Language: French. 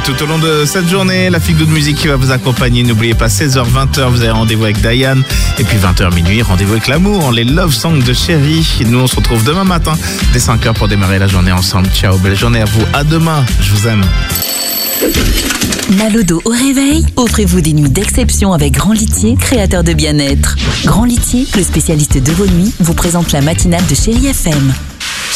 tout au long de cette journée. La Feel Good Music qui va vous accompagner. N'oubliez pas, 16h, 20h, vous avez rendez-vous avec Diane. Et puis 20h minuit, rendez-vous avec l'amour, les love songs de Chérie. Nous, on se retrouve demain matin, dès 5h pour démarrer la journée ensemble. Ciao, belle journée à vous. À demain, je vous aime. Mal au dos au réveil, offrez-vous des nuits d'exception avec Grand Litier, créateur de bien-être. Grand Litier, le spécialiste de vos nuits, vous présente la matinale de Chérie FM.